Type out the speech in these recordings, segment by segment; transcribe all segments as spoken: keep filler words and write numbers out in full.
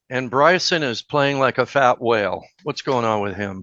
And Bryson is playing like a fat whale. What's going on with him?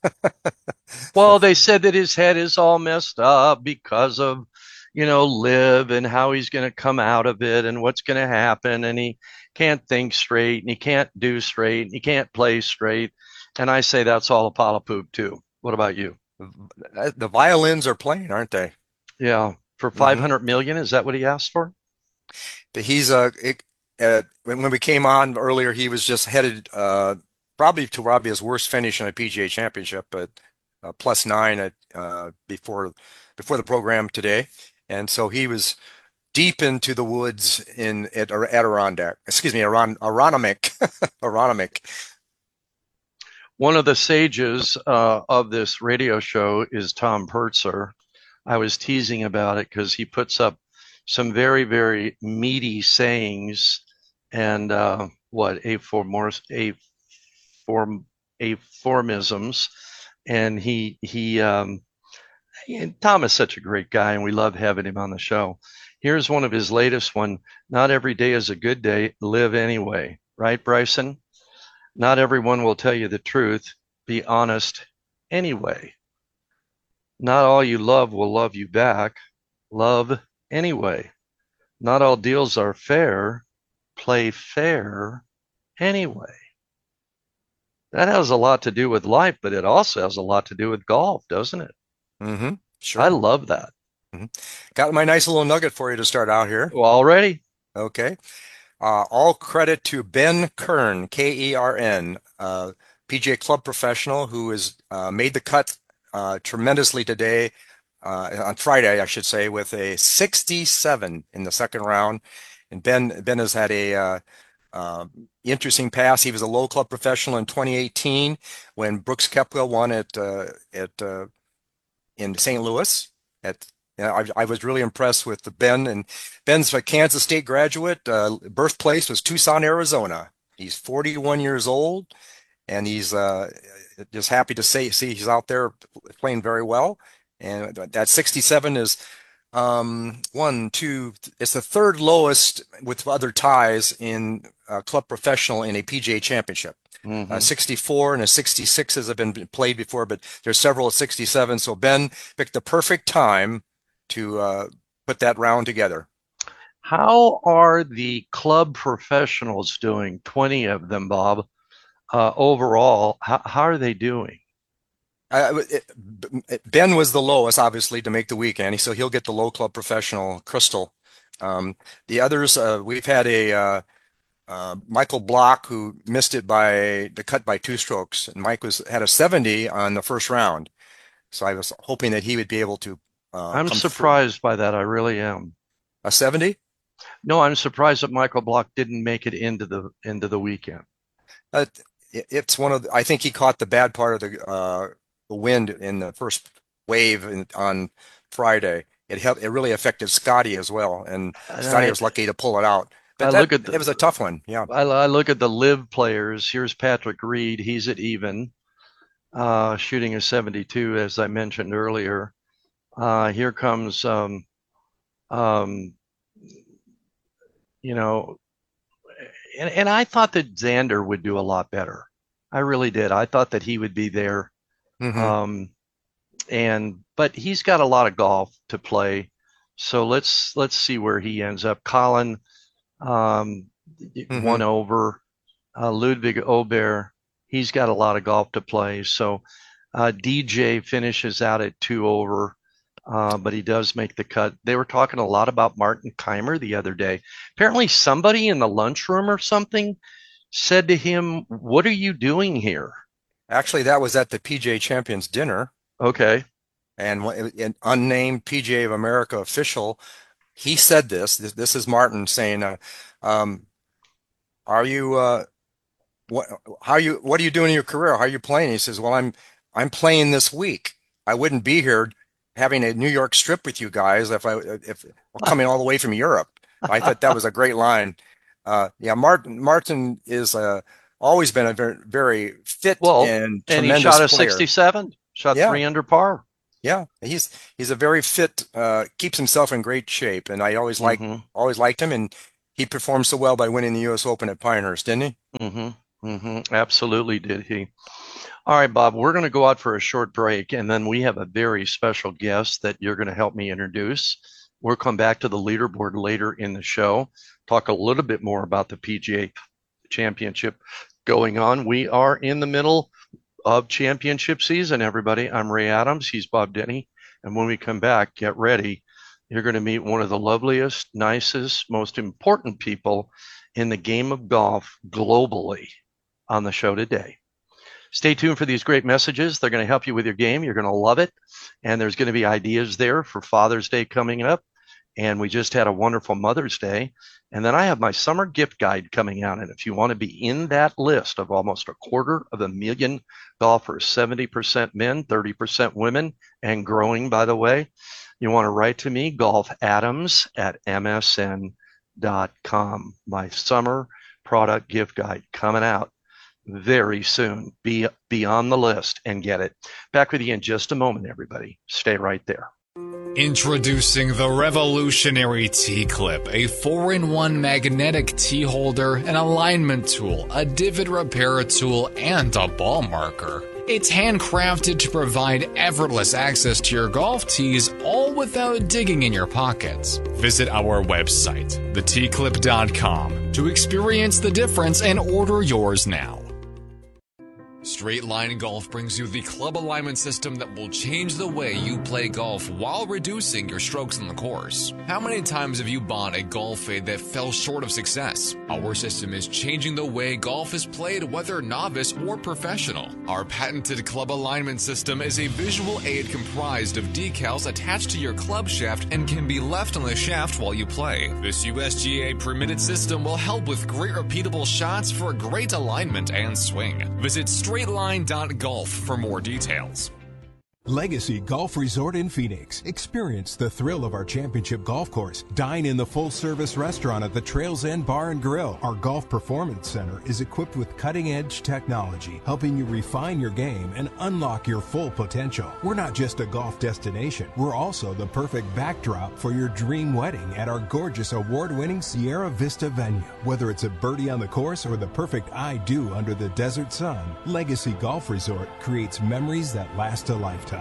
Well, they said that his head is all messed up because of, you know, live and how he's going to come out of it and what's going to happen. And he can't think straight and he can't do straight and he can't play straight. And I say that's all a pile of poop, too. What about you? The violins are playing, aren't they? Yeah. For Hmm. five hundred million, is that what he asked for? He's uh, it, uh when, when we came on earlier, he was just headed uh probably to probably his worst finish in a P G A Championship, but uh, plus nine at uh before before the program today, and so he was deep into the woods in at Adirondack. Excuse me, Aron Aronimink, Aronimink. One of the sages uh, of this radio show is Tom Pertzer. I was teasing about it because he puts up some very, very meaty sayings and uh, what aphormors, apform, aphorisms, and he he um, and Tom is such a great guy, and we love having him on the show. Here's one of his latest one. Not every day is a good day. Live anyway, right, Bryson? Not everyone will tell you the truth. Be honest anyway. Not all you love will love you back. Love anyway. Not all deals are fair. Play fair anyway. That has a lot to do with life, but it also has a lot to do with golf, doesn't it? Hmm. I Sure. love that. Hmm. Got my nice little nugget for you to start out here. Well, already, Okay. Uh, all credit to Ben Kern, K E R N, uh, P G A Club professional who has uh, made the cut uh, tremendously today, uh, on Friday, I should say, with a sixty-seven in the second round. And Ben Ben has had a uh, uh, interesting past. He was a low club professional in twenty eighteen when Brooks Koepka won at uh, at uh, in Saint Louis. At you know, I, I was really impressed with the Ben, and Ben's a Kansas State graduate. Uh, birthplace was Tucson, Arizona. He's forty-one years old, and he's uh, just happy to say see he's out there playing very well. And that sixty-seven is um, one, two. It's the third lowest with other ties in uh, club professional in a P G A championship. Uh, mm-hmm. sixty-four and a sixty-sixes have been played before, but there's several at sixty-seven. So Ben picked the perfect time to uh, put that round together. How are the club professionals doing? twenty of them, Bob. Uh, overall, how, how are they doing? Uh, it, Ben was the lowest, obviously, to make the weekend, so he'll get the low club professional crystal. Um, the others, uh, we've had a uh, uh, Michael Block who missed it by the cut by two strokes, and Mike was had a seventy on the first round. So I was hoping that he would be able to uh, I'm come through. surprised by that. I really am. A seventy? No, I'm surprised that Michael Block didn't make it into the into the weekend. Uh, it's one of the, I think he caught the bad part of the uh, the wind in the first wave in, on Friday. It helped, it really affected Scotty as well, and And Scotty I was lucky to pull it out. I But look that at it the was a tough one. Yeah. I, I look at the live players. Here's Patrick Reed. He's at even, uh, shooting a seventy-two, as I mentioned earlier. Uh, here comes um, um, you know, and, and I thought that Xander would do a lot better. I really did. I thought that he would be there. Hmm. Um, and but he's got a lot of golf to play. So let's let's see where he ends up. Colin, um, Hmm. one over. Uh, Ludwig Aubert, he's got a lot of golf to play. So uh, D J finishes out at two over, uh, but he does make the cut. They were talking a lot about Martin Keimer the other day. Apparently, somebody in the lunchroom or something said to him, "What are you doing here?" Actually, that was at the P G A Champions dinner, Okay. and an unnamed P G A of America official, he said this. This, this is Martin saying, uh, um, "Are you uh, what how are you what are you doing in your career? How are you playing?" He says, "Well, I'm I'm playing this week. I wouldn't be here having a New York strip with you guys if I if coming all the way from Europe." I thought that was a great line. Uh, yeah, Martin Martin is uh, always been a very very fit Well, and and he shot tremendous a player. sixty-seven, shot Yeah, three under par. yeah, he's he's a very fit, uh, keeps himself in great shape, and I always like Mm-hmm. always liked him, and he performed so well by winning the U S Open at Pinehurst, didn't he? Mm-hmm. Mm-hmm. Absolutely did he. All right, Bob, we're going to go out for a short break, and then we have a very special guest that you're going to help me introduce. We'll come back to the leaderboard later in the show, talk a little bit more about the P G A Championship going on. We are in the middle of championship season, everybody. I'm Ray Adams. He's Bob Denny. And when we come back, get ready. You're going to meet one of the loveliest, nicest, most important people in the game of golf globally on the show today. Stay tuned for these great messages. They're going to help you with your game. You're going to love it. And there's going to be ideas there for Father's Day coming up. And we just had a wonderful Mother's Day. And then I have my summer gift guide coming out. And if you want to be in that list of almost a quarter of a million golfers, seventy percent men, thirty percent women, and growing, by the way, you want to write to me, golfadams at m s n dot com. My summer product gift guide coming out very soon. Be, be on the list and get it. Back with you in just a moment, everybody. Stay right there. Introducing the revolutionary T-Clip, a four in one magnetic tee holder, an alignment tool, a divot repair tool, and a ball marker. It's handcrafted to provide effortless access to your golf tees, all without digging in your pockets. Visit our website, the t clip dot com, to experience the difference and order yours now. Straight Line Golf brings you the club alignment system that will change the way you play golf while reducing your strokes on the course. How many times have you bought a golf fade that fell short of success? Our system is changing the way golf is played, whether novice or professional. Our patented club alignment system is a visual aid comprised of decals attached to your club shaft and can be left on the shaft while you play. This U S G A permitted system will help with great repeatable shots for great alignment and swing. Visit straight line dot golf for more details. Legacy Golf Resort in Phoenix. Experience the thrill of our championship golf course. Dine in the full-service restaurant at the Trails End Bar and Grill. Our Golf Performance Center is equipped with cutting-edge technology, helping you refine your game and unlock your full potential. We're not just a golf destination. We're also the perfect backdrop for your dream wedding at our gorgeous award-winning Sierra Vista venue. Whether it's a birdie on the course or the perfect I-do under the desert sun, Legacy Golf Resort creates memories that last a lifetime.